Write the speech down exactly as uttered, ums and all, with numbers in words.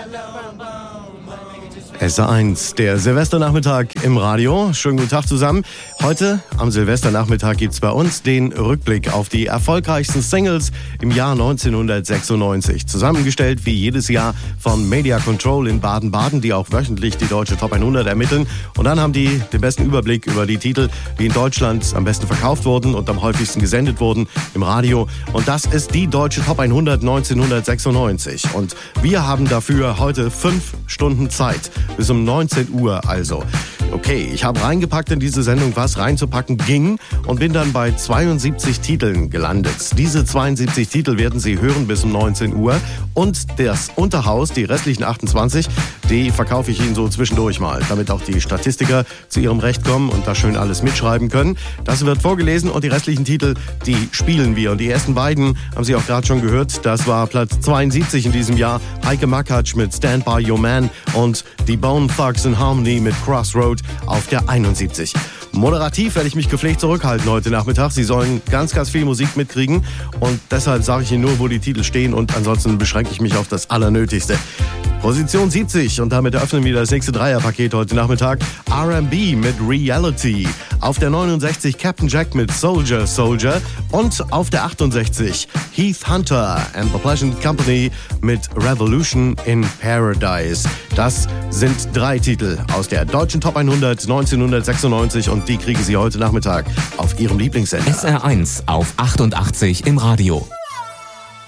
S eins, der Silvesternachmittag im Radio. Schönen guten Tag zusammen. Heute am Silvesternachmittag gibt es bei uns den Rückblick auf die erfolgreichsten Singles im Jahr neunzehnhundertsechsundneunzig. Zusammengestellt wie jedes Jahr von Media Control in Baden-Baden, die auch wöchentlich die deutsche Top hundert ermitteln. Und dann haben die den besten Überblick über die Titel, die in Deutschland am besten verkauft wurden und am häufigsten gesendet wurden im Radio. Und das ist die deutsche Top hundert neunzehnhundertsechsundneunzig. Und wir haben dafür heute fünf Stunden Zeit. Bis um neunzehn Uhr also. Okay, ich habe reingepackt in diese Sendung, was reinzupacken ging und bin dann bei zweiundsiebzig Titeln gelandet. Diese zweiundsiebzig Titel werden Sie hören bis um neunzehn Uhr und das Unterhaus, die restlichen achtundzwanzig, die verkaufe ich Ihnen so zwischendurch mal, damit auch die Statistiker zu ihrem Recht kommen und da schön alles mitschreiben können. Das wird vorgelesen und die restlichen Titel, die spielen wir. Und die ersten beiden haben Sie auch gerade schon gehört. Das war Platz zweiundsiebzig in diesem Jahr, Heike Makatsch mit Stand By Your Man und die Bone Thugs in Harmony mit Crossroad auf der einundsiebzig. Moderativ werde ich mich gepflegt zurückhalten heute Nachmittag. Sie sollen ganz, ganz viel Musik mitkriegen und deshalb sage ich Ihnen nur, wo die Titel stehen und ansonsten beschränke ich mich auf das Allernötigste. Position siebzig und damit eröffnen wir das nächste Dreierpaket heute Nachmittag. R and B mit Reality. Auf der neunundsechzig Captain Jack mit Soldier Soldier und auf der achtundsechzig Heath Hunter and the Pleasant Company mit Revolution in Paradise. Das sind drei Titel aus der deutschen Top hundert neunzehnhundertsechsundneunzig und die kriegen Sie heute Nachmittag auf Ihrem Lieblingssender. S R eins auf achtundachtzig im Radio.